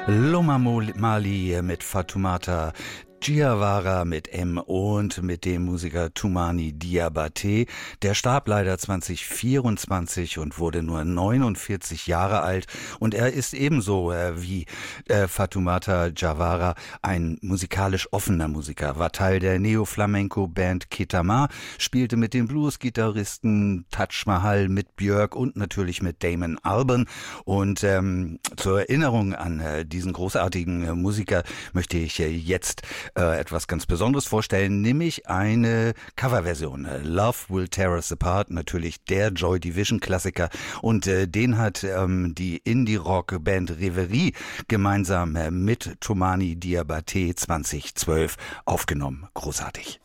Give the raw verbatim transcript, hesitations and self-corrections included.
Loma Mali mit Fatoumata Diawara mit M und mit dem Musiker Toumani Diabaté. Der starb leider zwanzig vierundzwanzig und wurde nur neunundvierzig Jahre alt. Und er ist ebenso äh, wie äh, Fatoumata Diawara ein musikalisch offener Musiker. War Teil der Neo-Flamenco-Band Ketama, spielte mit den Blues-Gitarristen Taj Mahal, mit Björk und natürlich mit Damon Albarn. Und ähm, zur Erinnerung an äh, diesen großartigen äh, Musiker möchte ich äh, jetzt Äh, etwas ganz Besonderes vorstellen, nämlich eine Coverversion. Love Will Tear Us Apart, natürlich der Joy Division Klassiker, und äh, den hat ähm, die Indie-Rock-Band Reverie gemeinsam äh, mit Toumani Diabaté zwanzig zwölf aufgenommen. Großartig.